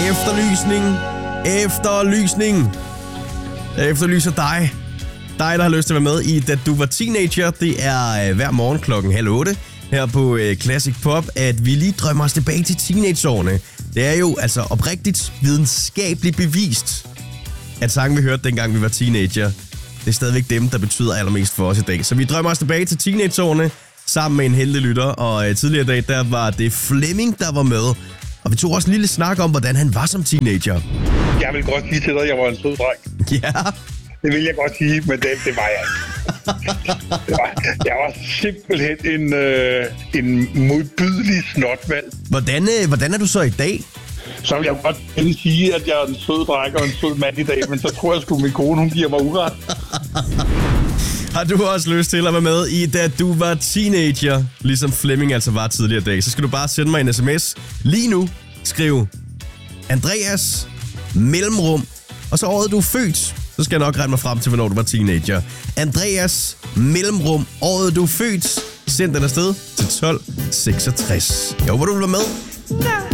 Efterlysning. Efterlysning. Jeg efterlyser dig. Dig, der har lyst til at være med i Da Du Var Teenager. Det er hver morgen 7:30 her på Classic Pop, at vi lige drømmer os tilbage til teenageårene. Det er jo altså oprigtigt videnskabeligt bevist, at sangen, vi hørte dengang vi var teenager, det er stadigvæk dem, der betyder allermest for os i dag. Så vi drømmer os tilbage til teenageårene sammen med en heldig lytter, og tidligere i dag, der var det Flemming, der var med. Og vi tog også en lille snak om, hvordan han var som teenager. Jeg vil godt sige til dig, at jeg var en sød dreng. Ja. Det vil jeg godt sige, men det var jeg ikke. Jeg var simpelthen en modbydelig snotvalg. Hvordan er du så i dag? Så vil jeg godt sige, at jeg er en sød dreng og en sød mand i dag, men så tror jeg sgu, min kone, hun giver mig uret. Har du også lyst til at være med i Da Du Var Teenager, ligesom Flemming altså var tidligere i dag, så skal du bare sende mig en sms lige nu. Skriv Andreas mellemrum, og så året du er født. Så skal jeg nok regne mig frem til, hvornår du var teenager. Andreas mellemrum, året du er født. Send den afsted til 1266. Jeg håber, du vil være med.